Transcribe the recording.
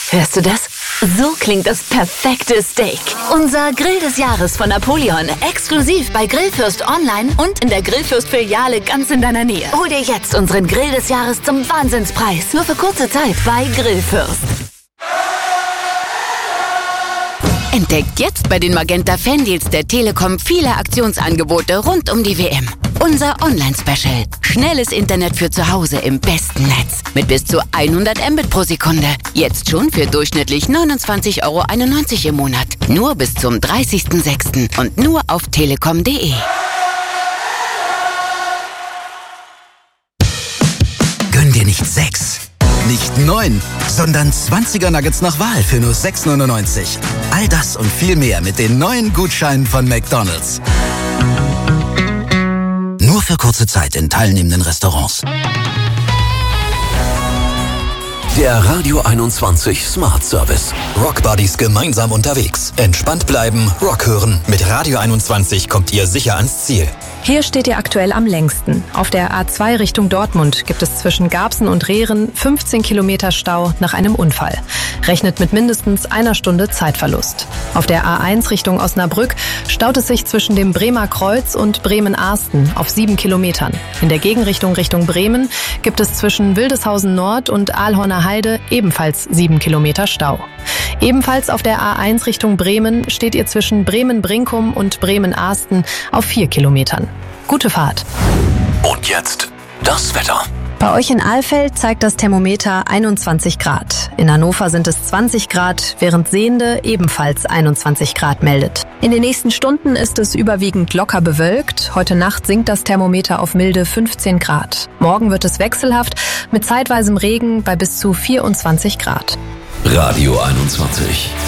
Hörst du das? So klingt das perfekte Steak. Unser Grill des Jahres von Napoleon. Exklusiv bei Grillfürst online und in der Grillfürst-Filiale ganz in deiner Nähe. Hol dir jetzt unseren Grill des Jahres zum Wahnsinnspreis. Nur für kurze Zeit bei Grillfürst. Entdeckt jetzt bei den Magenta Fandeals der Telekom viele Aktionsangebote rund um die WM. Unser Online-Special. Schnelles Internet für zu Hause im besten Netz. Mit bis zu 100 Mbit pro Sekunde. Jetzt schon für durchschnittlich 29,91 € im Monat. Nur bis zum 30.06. und nur auf telekom.de. Gönn dir nicht 6, nicht 9, sondern 20er Nuggets nach Wahl für nur 6,99 €. All das und viel mehr mit den neuen Gutscheinen von McDonald's. Nur für kurze Zeit in teilnehmenden Restaurants. Der Radio 21 Smart Service. Rock Buddies gemeinsam unterwegs. Entspannt bleiben, Rock hören. Mit Radio 21 kommt ihr sicher ans Ziel. Hier steht ihr aktuell am längsten. Auf der A2 Richtung Dortmund gibt es zwischen Garbsen und Rehren 15 Kilometer Stau nach einem Unfall. Rechnet mit mindestens einer Stunde Zeitverlust. Auf der A1 Richtung Osnabrück staut es sich zwischen dem Bremer Kreuz und Bremen-Arsten auf 7 Kilometern. In der Gegenrichtung Richtung Bremen gibt es zwischen Wildeshausen Nord und Aalhorner Heide ebenfalls 7 Kilometer Stau. Ebenfalls auf der A1 Richtung Bremen steht ihr zwischen Bremen-Brinkum und Bremen-Arsten auf 4 Kilometern. Gute Fahrt. Und jetzt das Wetter. Bei euch in Alfeld zeigt das Thermometer 21 Grad. In Hannover sind es 20 Grad, während Sehende ebenfalls 21 Grad meldet. In den nächsten Stunden ist es überwiegend locker bewölkt. Heute Nacht sinkt das Thermometer auf milde 15 Grad. Morgen wird es wechselhaft mit zeitweisem Regen bei bis zu 24 Grad. Radio 21.